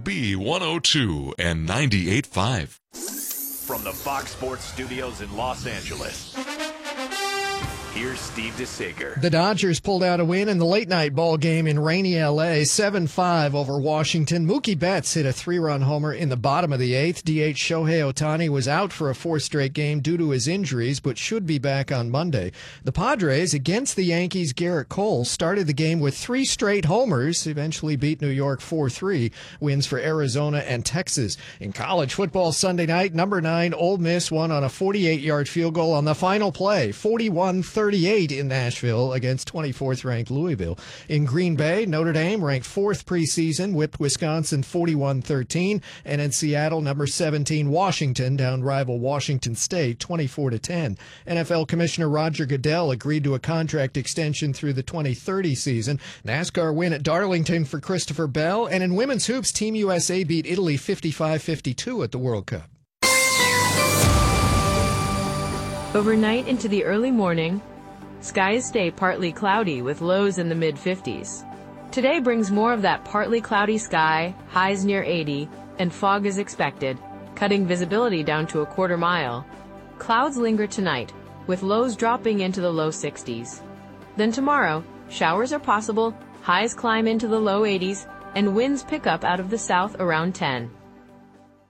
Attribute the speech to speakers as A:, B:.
A: B102 and 98.5.
B: From the Fox Sports Studios in Los Angeles, here's Steve DeSager.
C: The Dodgers pulled out a win in the late-night ball game in rainy L.A., 7-5 over Washington. Mookie Betts hit a 3-run homer in the bottom of the eighth. DH Shohei Ohtani was out for a fourth straight game due to his injuries, but should be back on Monday. The Padres, against the Yankees' Garrett Cole, started the game with 3 straight homers, eventually beat New York 4-3, wins for Arizona and Texas. In college football Sunday night, number 9 Ole Miss won on a 48-yard field goal on the final play, 41-38 in Nashville against 24th-ranked Louisville. In Green Bay, Notre Dame, ranked 4th preseason, whipped Wisconsin 41-13, and in Seattle, number 17 Washington downed rival Washington State 24-10. NFL Commissioner Roger Goodell agreed to a contract extension through the 2030 season. NASCAR win at Darlington for Christopher Bell, and in women's hoops, Team USA beat Italy 55-52 at the World Cup.
D: Overnight into the early morning, skies stay partly cloudy with lows in the mid-50s. Today brings more of that partly cloudy sky, highs near 80, and fog is expected, cutting visibility down to a quarter mile. Clouds linger tonight, with lows dropping into the low 60s. Then tomorrow, showers are possible, highs climb into the low 80s, and winds pick up out of the south around 10.